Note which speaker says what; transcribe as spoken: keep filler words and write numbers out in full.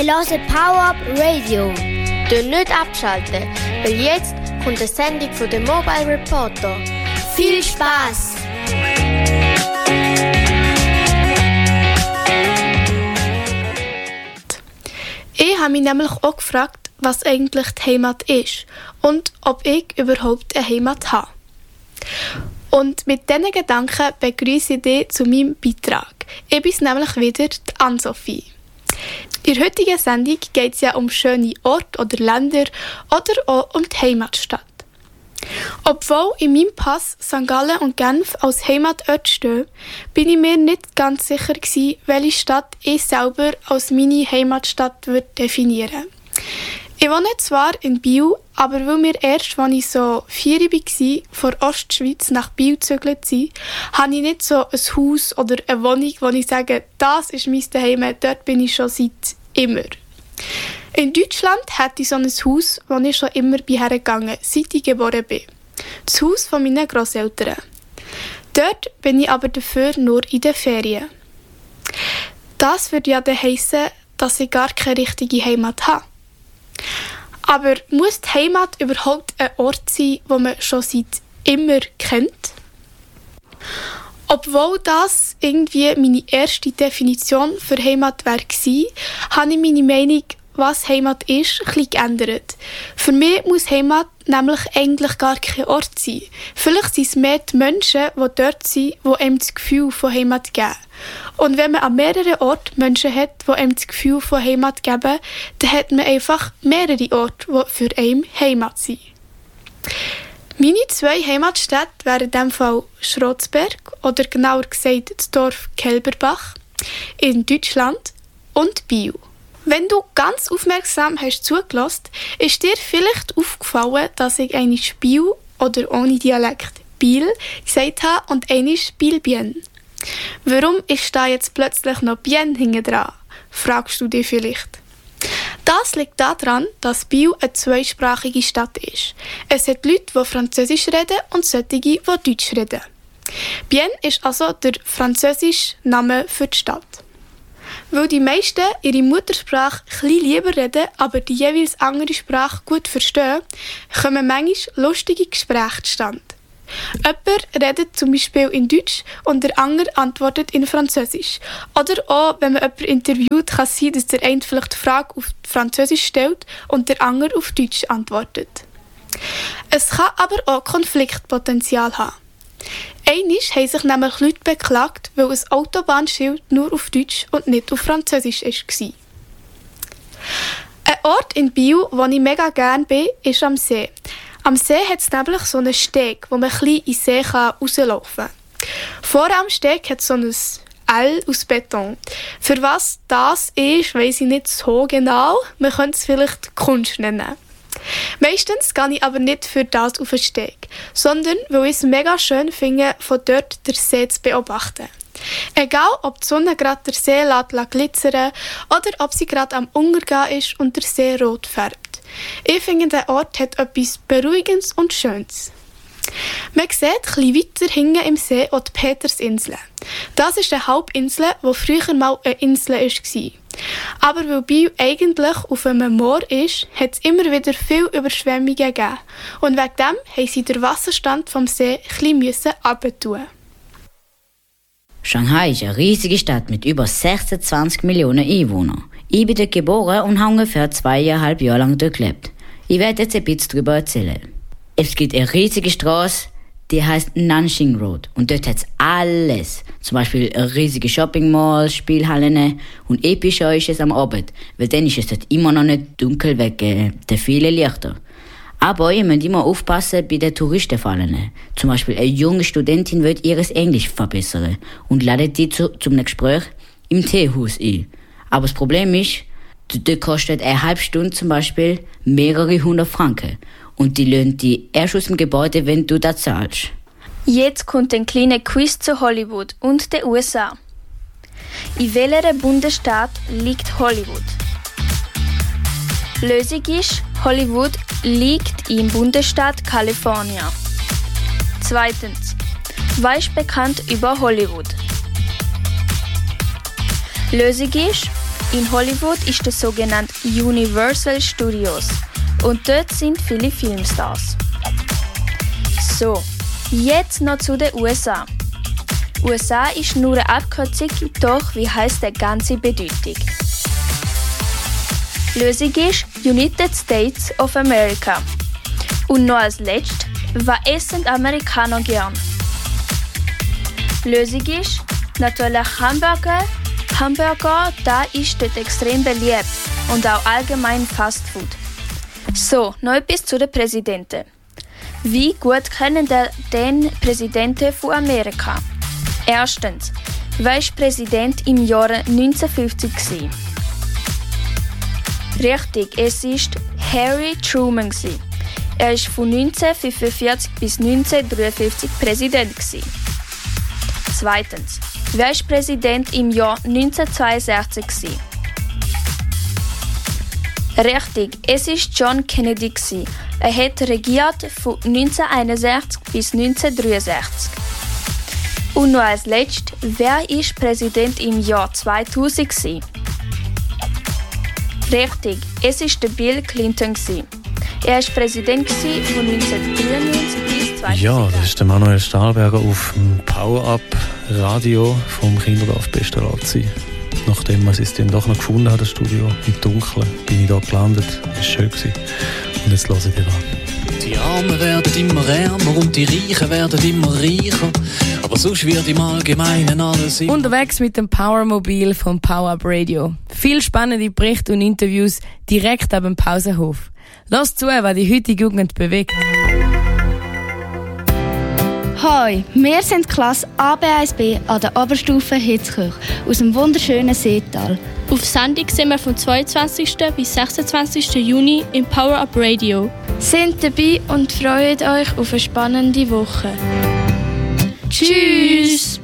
Speaker 1: hören Power Up Radio. Dürft nicht abschalten, weil jetzt kommt eine Sendung von den Mobile Reporter. Viel Spaß!
Speaker 2: Ich habe mich nämlich auch gefragt, was eigentlich die Heimat ist und ob ich überhaupt eine Heimat habe. Und mit diesen Gedanken begrüße ich dich zu meinem Beitrag. Ich bin nämlich wieder die Ann-Sophie. In der heutigen Sendung geht es ja um schöne Orte oder Länder oder auch um die Heimatstadt. Obwohl in meinem Pass Sankt Gallen und Genf als Heimatort stehen, bin ich mir nicht ganz sicher gewesen, welche Stadt ich selber als meine Heimatstadt würde definieren. Ich wohne zwar in Biel, aber weil wir erst, als ich so vier war, von Ostschweiz nach Biel gezögert sind, habe ich nicht so ein Haus oder eine Wohnung, wo ich sage, das ist mein Zuhause, dort bin ich schon seit immer. In Deutschland hatte ich so ein Haus, wo ich schon immer hergegangen bin, seit ich geboren bin. Das Haus von meinen Grosseltern. Dort bin ich aber dafür nur in den Ferien. Das würde ja dann heissen, dass ich gar keine richtige Heimat habe. Aber muss die Heimat überhaupt ein Ort sein, den man schon seit immer kennt? Obwohl das irgendwie meine erste Definition für Heimat war, habe ich meine Meinung, was Heimat ist, ein bisschen geändert. Für mich muss Heimat nämlich eigentlich gar kein Ort sein. Vielleicht sind es mehr die Menschen, die dort sind, die einem das Gefühl von Heimat geben. Und wenn man an mehreren Orten Menschen hat, die einem das Gefühl von Heimat geben, dann hat man einfach mehrere Orte, die für einen Heimat sind. Meine zwei Heimatstädte wären in diesem Fall Schrotzberg oder genauer gesagt das Dorf Kelberbach in Deutschland und Biel. Wenn du ganz aufmerksam hast zugelassen, ist dir vielleicht aufgefallen, dass ich einmal Biel oder ohne Dialekt Biel gesagt habe und einmal Bielbien. Warum ist da jetzt plötzlich noch Bien hinten dran? Fragst du dich vielleicht. Das liegt daran, dass Biel eine zweisprachige Stadt ist. Es hat Leute, die Französisch reden und solche, die Deutsch reden. Bien ist also der französische Name für die Stadt. Weil die meisten ihre Muttersprache etwas lieber reden, aber die jeweils andere Sprache gut verstehen, kommen manchmal lustige Gespräche zustande. Jemand redet zum Beispiel in Deutsch und der andere antwortet in Französisch. Oder auch, wenn man jemanden interviewt, kann es sein, dass der eine vielleicht die Frage auf Französisch stellt und der andere auf Deutsch antwortet. Es kann aber auch Konfliktpotenzial haben. Einmal haben sich nämlich Leute beklagt, weil ein Autobahnschild nur auf Deutsch und nicht auf Französisch war. Ein Ort in Biel, wo ich mega gerne bin, ist am See. Am See hat es nämlich so einen Steg, wo man ein bisschen in den See rauslaufen kann. Vor am Steg hat es so ein L aus Beton. Für was das ist, weiss ich nicht so genau. Man könnte es vielleicht Kunst nennen. Meistens gehe ich aber nicht für das auf den Steg, sondern weil ich es mega schön finde, von dort den See zu beobachten. Egal, ob die Sonne gerade den See lässt glitzern oder ob sie gerade am Untergehen ist und der See rot färbt. Ich finde, der Ort hat etwas Beruhigendes und Schönes. Man sieht etwas weiter hinten im See auch die Petersinsel. Das ist eine Halbinsel, die früher mal eine Insel war. Aber weil Biel eigentlich auf einem Moor ist, hat es immer wieder viele Überschwemmungen gegeben. Und wegen dem mussten sie den Wasserstand vom See ein bisschen heruntertun.
Speaker 3: Shanghai ist eine riesige Stadt mit über sechsundzwanzig Millionen Einwohnern. Ich bin dort geboren und habe ungefähr zweieinhalb Jahre lang dort gelebt. Ich werde jetzt ein bisschen darüber erzählen. Es gibt eine riesige Straße, die heißt Nanxing Road. Und dort hat es alles. Zum Beispiel eine riesige Shopping Mall, Spielhallen. Und epischer ist es am Abend, weil dann ist es dort immer noch nicht dunkel wegen der vielen Lichter. Aber ihr müsst immer aufpassen bei den Touristenfallen. Zum Beispiel eine junge Studentin will ihr Englisch verbessern und ladet die zu, zu einem Gespräch im Teehaus ein. Aber das Problem ist, dort kostet eine halbe Stunde zum Beispiel mehrere hundert Franken. Und die löhnt die erst aus dem Gebäude, wenn du das zahlst.
Speaker 4: Jetzt kommt ein kleiner Quiz zu Hollywood und den U S A. In welchem Bundesstaat liegt Hollywood? Lösung ist, Hollywood liegt im Bundesstaat Kalifornien. Zweitens. Was ist bekannt über Hollywood? Lösung ist, In Hollywood ist das sogenannte Universal Studios und dort sind viele Filmstars. So, jetzt noch zu den U S A. U S A ist nur eine Abkürzung, doch wie heisst die ganze Bedeutung? Lösung ist United States of America. Und noch als letztes, was essen die Amerikaner gern? Lösung ist natürlich Hamburger. Hamburger, da ist dort extrem beliebt und auch allgemein Fastfood. So, noch etwas zu den Präsidenten. Wie gut kennen den Präsidenten von Amerika? Erstens, wer war Präsident im Jahr neunzehnhundertfünfzig? Richtig, es war Harry Truman. Er war von neunzehnhundertfünfundvierzig bis neunzehnhundertdreiundfünfzig Präsident. Zweitens, wer war Präsident im Jahr neunzehnhundertzweiundsechzig? Richtig, es war John Kennedy. Er hat regiert von neunzehnhunderteinundsechzig bis neunzehnhundertdreiundsechzig. Und noch als letztes, wer war Präsident im Jahr zweitausend? Richtig, es war Bill Clinton. Er war Präsident von neunzehnhundertdreiundneunzig bis zweitausend.
Speaker 5: Ja, das ist der Manuel Stahlberger auf dem Power-Up-Radio vom Kinderdorf Pestalozzi. Nachdem man es dann doch noch gefunden hat, das Studio im Dunkeln, bin ich da gelandet. Das war schön. Und jetzt hören wir an.
Speaker 6: Die Armen werden immer ärmer und die Reichen werden immer reicher. Aber sonst wird im Allgemeinen alles immer...
Speaker 7: Unterwegs mit dem Powermobil vom Power-Up Radio. Viel spannende Berichte und Interviews direkt ab dem Pausenhof. Lass zu, was die heutige Jugend bewegt.
Speaker 8: Hoi, wir sind Klasse A B eins B an der Oberstufe Hitzkirch aus dem wunderschönen Seetal.
Speaker 9: Auf Sendung sind wir vom zweiundzwanzigsten bis sechsundzwanzigsten Juni im Power-Up Radio.
Speaker 2: Seid dabei und freut euch auf eine spannende Woche.
Speaker 9: Tschüss!